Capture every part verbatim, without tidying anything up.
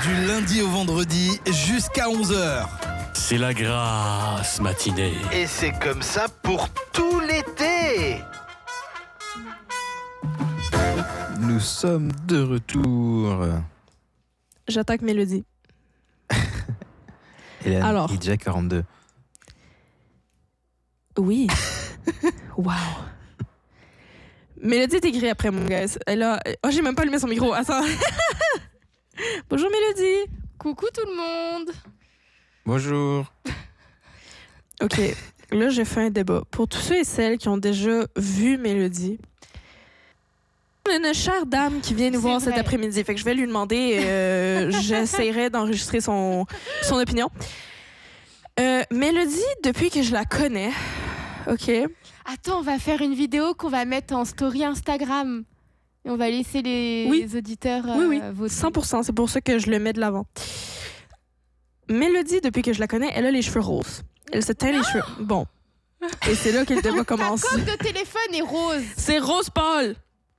du lundi au vendredi jusqu'à onze heures. C'est la grasse matinée. Et c'est comme ça pour tout l'été. Nous sommes de retour. J'attaque Mélodie. Hélène, Alors. il est déjà quarante-deux. Oui. Wow. Mélodie est écrite après, mon gars. Elle a... Oh, j'ai même pas allumé son micro. Attends. Bonjour, Mélodie. Coucou tout le monde. Bonjour. OK. Là, j'ai fait un débat. Pour tous ceux et celles qui ont déjà vu Mélodie, on a une chère dame qui vient nous C'est voir vrai. cet après-midi. Fait que je vais lui demander. Euh, J'essaierai d'enregistrer son, son opinion. Euh, Mélodie, depuis que je la connais, OK. Attends, on va faire une vidéo qu'on va mettre en story Instagram. Et on va laisser les, Oui. les auditeurs euh, Oui, oui, voter. cent pour cent. C'est pour ça que je le mets de l'avant. Mélodie, depuis que je la connais, elle a les cheveux roses. Elle se teint les cheveux. Bon. Et c'est là que le débat Ta commence. coque de téléphone est rose. C'est rose pâle.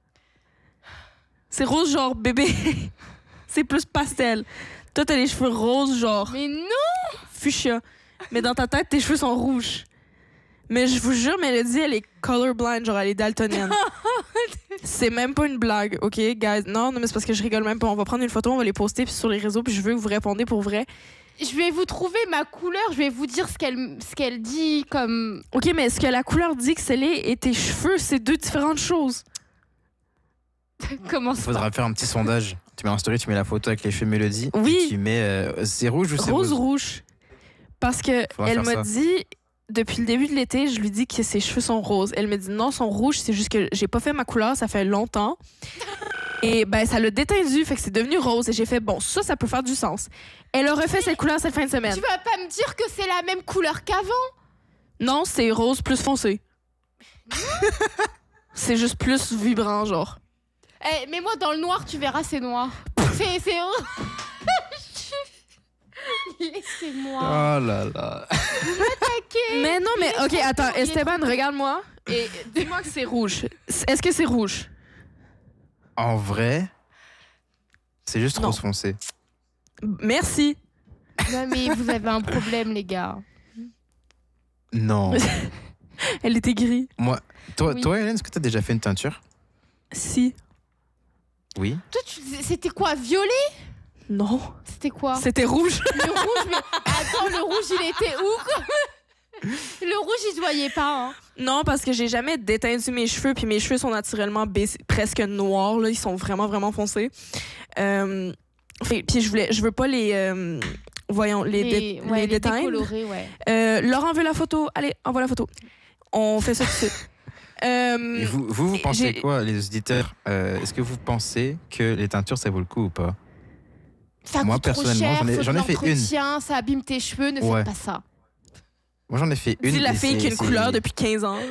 C'est rose genre bébé. C'est plus pastel. Toi, t'as les cheveux roses genre Mais non. fuchsia. Mais dans ta tête, tes cheveux sont rouges. Mais je vous jure, Mélodie, elle est colorblind, genre elle est daltonienne. C'est même pas une blague, OK, guys? Non, non, mais c'est parce que je rigole même pas. On va prendre une photo, on va les poster puis sur les réseaux, puis je veux que vous répondez pour vrai. Je vais vous trouver ma couleur. Je vais vous dire ce qu'elle ce qu'elle dit comme. OK, mais est-ce que la couleur dit que c'est les et tes cheveux, c'est deux différentes choses? Comment Il ça? faudra faire un petit sondage. Tu mets en story, tu mets la photo avec les cheveux Mélodie. Oui. Et tu mets. euh, c'est rouge ou c'est Rose rose? rouge. Parce que Faudra elle faire m'a ça. dit, depuis le début de l'été, je lui dis que ses cheveux sont roses. Elle me dit non, ils sont rouges, c'est juste que j'ai pas fait ma couleur, ça fait longtemps. Et ben ça l'a détendu, fait que c'est devenu rose. Et j'ai fait bon, ça, ça peut faire du sens. Elle a refait cette couleur cette fin de semaine. Tu vas pas me dire que c'est la même couleur qu'avant? Non, c'est rose plus foncé. C'est juste plus vibrant, genre. Eh, mais moi dans le noir, tu verras, c'est noir. C'est c'est. Laissez-moi. Oh là là. Mais non, mais ok, attends, Esteban, regarde-moi et dis-moi que c'est rouge. Est-ce que c'est rouge? En vrai, c'est juste Non. rose foncé. Merci. Non mais vous avez un problème, les gars. Non. Elle était gris. Moi, toi, Oui. toi, Hélène, est-ce que tu as déjà fait une teinture? Si. Oui. Toi, tu... c'était quoi, violet? Non. C'était quoi? C'était rouge. Le rouge, mais attends, le rouge, il était où quoi? Le rouge, il se voyait pas. Hein. Non, parce que j'ai jamais déteindu mes cheveux, puis mes cheveux sont naturellement baissés- presque noirs, là. Ils sont vraiment, vraiment foncés. Euh, fait- puis je voulais, je veux pas les, euh, voyons, les, dé- ouais, les les déteindre. décolorés, ouais. Euh, Laurent veut la photo. Allez, envoie la photo. On fait ça tout de suite. Euh, Et vous, vous, vous pensez j'ai- quoi, les auditeurs? Euh, Est-ce que vous pensez que les teintures, ça vaut le coup ou pas? Ça Moi, coûte trop personnellement, cher, j'en ai- faut de j'en ai fait une. l'entretien, ça abîme tes cheveux, ne Ouais. faites pas ça. Moi, j'en ai fait une. dis la et fille c'est- qui a une c'est- couleur depuis quinze ans.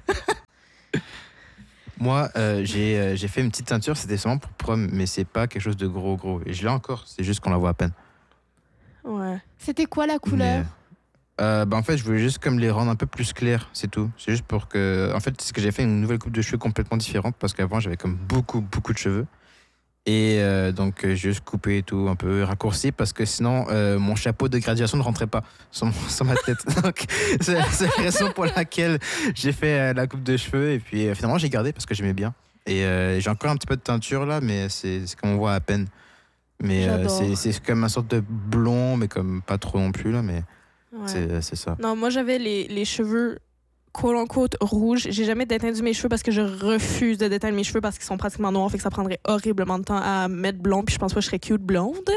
Moi, euh, j'ai euh, j'ai fait une petite teinture, c'était seulement pour prom, mais c'est pas quelque chose de gros, gros. Et je l'ai encore, c'est juste qu'on la voit à peine. Ouais. C'était quoi la couleur? Mais, euh, bah, en fait, je voulais juste comme les rendre un peu plus clairs, c'est tout. C'est juste pour que. En fait, c'est ce que j'ai fait, une nouvelle coupe de cheveux complètement différente, parce qu'avant, j'avais comme beaucoup, beaucoup de cheveux. Et euh, donc, euh, j'ai juste coupé et tout, un peu raccourci, parce que sinon, euh, mon chapeau de graduation ne rentrait pas sur, mon- sur ma tête. Donc, c'est c'est la raison pour laquelle j'ai fait euh, la coupe de cheveux. Et puis, euh, finalement, j'ai gardé parce que j'aimais bien. Et euh, j'ai encore un petit peu de teinture là, mais c'est c'est comme on voit à peine. Mais euh, J'adore. c'est c'est comme une sorte de blond, mais comme pas trop non plus là, mais Ouais. c'est c'est ça. Non, moi, j'avais les, les cheveux quote-unquote rouges. J'ai jamais déteindu mes cheveux parce que je refuse de déteindre mes cheveux parce qu'ils sont pratiquement noirs. Fait que ça prendrait horriblement de temps à mettre blond. Puis je pense pas que je serais cute blonde.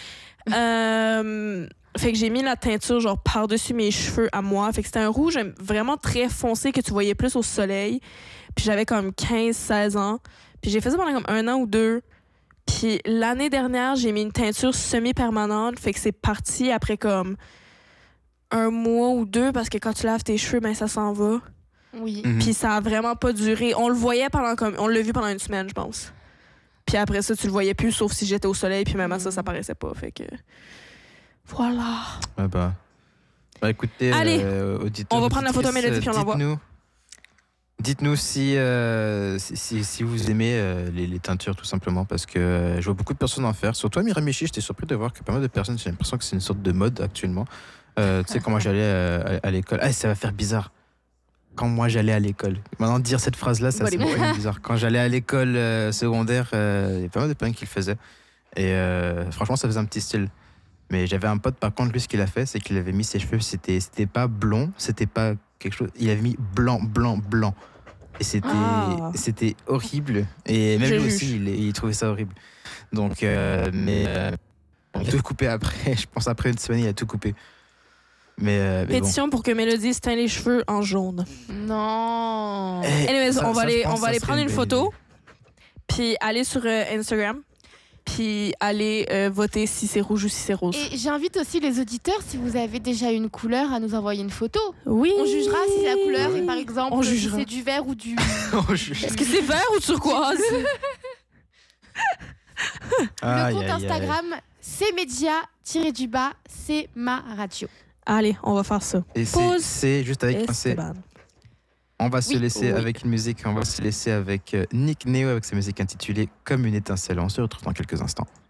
euh, fait que j'ai mis la teinture genre par-dessus mes cheveux à moi. Fait que c'était un rouge vraiment très foncé que tu voyais plus au soleil. Puis j'avais comme quinze seize ans. Puis j'ai fait ça pendant comme un an ou deux. Puis l'année dernière, j'ai mis une teinture semi-permanente. Fait que c'est parti après comme un mois ou deux parce que quand tu laves tes cheveux, ben ça s'en va. Oui. Mhm. Puis ça a vraiment pas duré. On le voyait pendant comme on l'a vu pendant une semaine, je pense. Puis après ça, tu le voyais plus, sauf si j'étais au soleil. Puis même à ça, ça paraissait pas. Fait que voilà. Ouais, bah. Bah écoutez, Allez, euh, auditeurs, on va prendre la photo auditrices, Mélodie, puis on l'envoie. dites-nous- Dites-nous si, euh, si, si, si vous aimez euh, les, les teintures, tout simplement, parce que euh, je vois beaucoup de personnes en faire. Surtout à Miramichi, j'étais surpris de voir que pas mal de personnes, j'ai l'impression que c'est une sorte de mode actuellement. Euh, tu sais, quand moi j'allais euh, à, à l'école, ah, ça va faire bizarre. Quand moi j'allais à l'école. Maintenant, dire cette phrase-là, ça Bon, c'est les mots. bizarre. Quand j'allais à l'école euh, secondaire, euh, il y a pas mal de personnes qui le faisaient. Et euh, franchement, ça faisait un petit style. Mais j'avais un pote, par contre, lui, ce qu'il a fait, c'est qu'il avait mis ses cheveux, c'était, c'était pas blond, c'était pas quelque chose. Il avait mis blanc, blanc, blanc. Et c'était, Ah. c'était horrible. Et même Je lui juge. aussi, il, il trouvait ça horrible. Donc, euh, mais euh, on a tout coupé après. Je pense après une semaine, il a tout coupé. Mais, euh, mais bon. Pétition pour que Mélodie se teigne les cheveux en jaune. Non. Eh, Anyways, ça- on va ça, je aller, pense on que va ça aller serait prendre une belle photo, idée. puis aller sur euh, Instagram, puis aller euh, voter si c'est rouge ou si c'est rose. Et j'invite aussi les auditeurs, si vous avez déjà une couleur, à nous envoyer une photo. Oui. On jugera si la couleur est par exemple On si jugera. c'est du vert ou du. Oh, je- Est-ce que c'est vert ou turquoise? Aïe, Le compte aïe, aïe. Instagram, c'est média-du-bas, c'est ma radio. Allez, on va faire ça. Et c'est, Pause. c'est juste avec un C. Esteban. On va se Oui. laisser Oui. avec une musique, on va se laisser avec euh, Nick Neo avec sa musique intitulée Comme une étincelle. On se retrouve dans quelques instants.